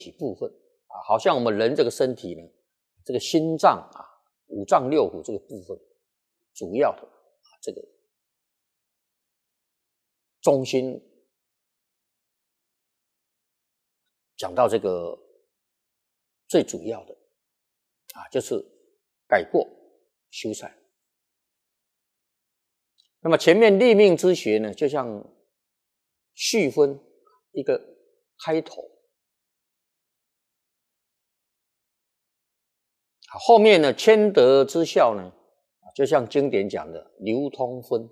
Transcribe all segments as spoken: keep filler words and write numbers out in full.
体部分啊，好像我们人这个身体呢，这个心脏啊，五脏六腑这个部分，主要的啊这个中心讲到这个最主要的啊，就是改过修善。那么前面立命之学呢，就像序分一个开头，后面呢谦德之效呢，就像经典讲的流通分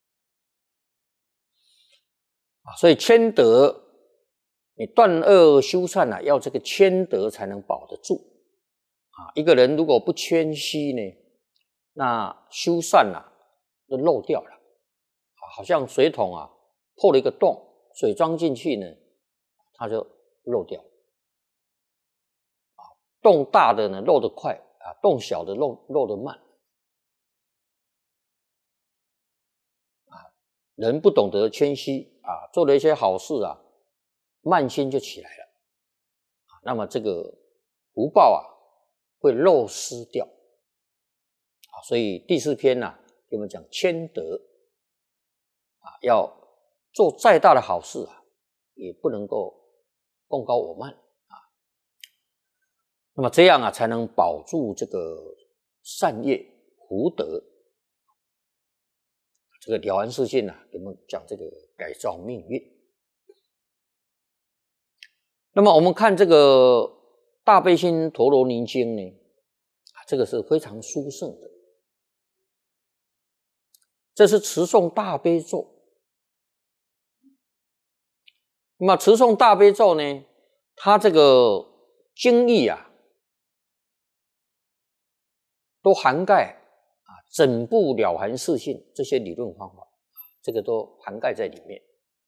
啊，所以谦德，你断恶修善啊，要这个谦德才能保得住啊。一个人如果不谦虚呢，那修善啊就漏掉了啊，好像水桶啊破了一个洞，水装进去呢，它就漏掉了啊。洞大的呢漏得快啊，洞小的漏漏得慢啊。人不懂得谦虚啊，做了一些好事啊，慢心就起来了啊，那么这个福报啊会漏失掉啊。所以第四篇呢、啊，给我们讲谦德啊，要做再大的好事啊，也不能够功高我慢啊。那么这样啊，才能保住这个善业福德。这个了凡四训啊，给我们讲这个改造命运。那么我们看这个《大悲心陀罗尼经》呢，这个是非常殊胜的，这是持诵大悲咒。那么持诵大悲咒呢，它这个经义啊，都涵盖啊整部了凡四训这些理论方法，这个都涵盖在里面。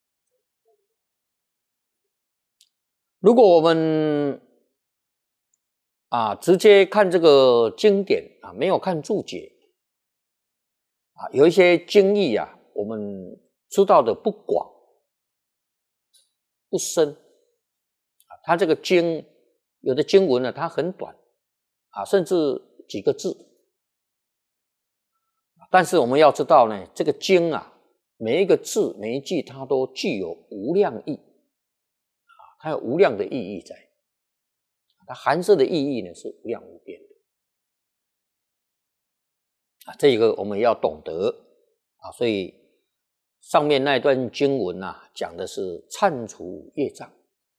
如果我们啊直接看这个经典啊，没有看注解啊，有一些经义啊，我们知道的不广不深啊，它这个经有的经文呢，它很短啊，甚至几个字。但是我们要知道呢，这个经啊，每一个字每一句它都具有无量义啊，它有无量的意义在，它含摄的意义呢是无量无边的啊，这个我们要懂得啊。所以上面那段经文啊，讲的是忏除业障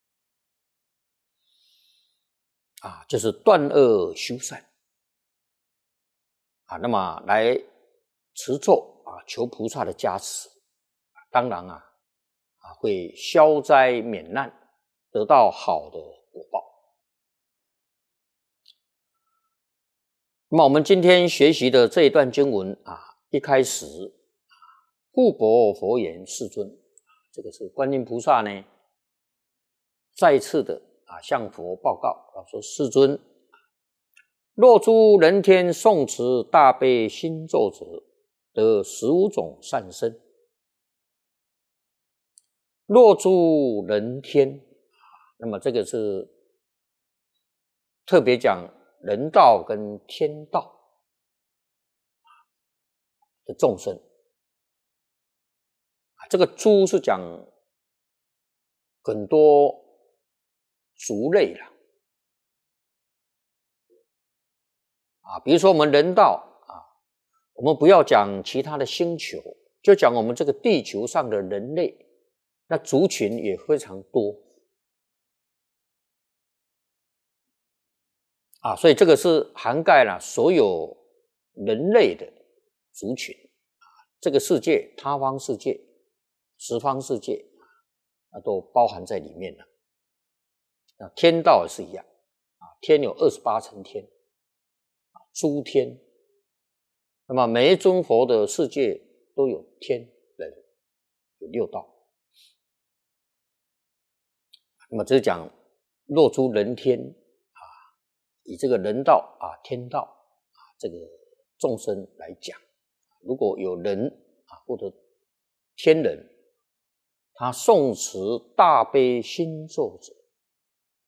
啊，就是断恶修善啊，那么来持咒啊，求菩萨的加持，当然啊，啊会消灾免难，得到好的果报。那么我们今天学习的这一段经文啊，一开始啊，护钵佛言：世尊，这个是观音菩萨呢，再次的啊向佛报告，他说：世尊，若诸人天诵持大悲心咒者，得十五种善身。若诸人天，那么这个是特别讲人道跟天道的众生。这个诸是讲很多族类啦，啊，比如说我们人道啊，我们不要讲其他的星球，就讲我们这个地球上的人类，那族群也非常多啊，所以这个是涵盖了所有人类的族群啊，这个世界、他方世界、十方世界啊，都包含在里面了。那天道也是一样啊，天有二十八层天。诸天，那么每一尊佛的世界都有天人，有六道。那么这是讲若诸人天啊，以这个人道啊、天道啊这个众生来讲，如果有人啊或者天人，他诵持大悲心咒者，